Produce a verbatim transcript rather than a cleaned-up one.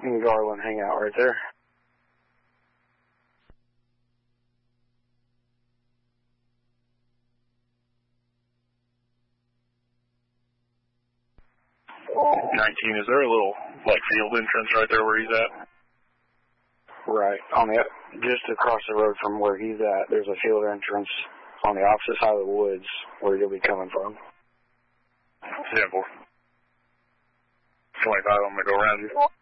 and Garland hang out right there. nineteen, is there a little, like, field entrance right there where he's at? Right. On the, just across the road from where he's at, there's a field entrance on the opposite side of the woods where you'll be coming from. ten four. twenty-five, I'm going to go around you.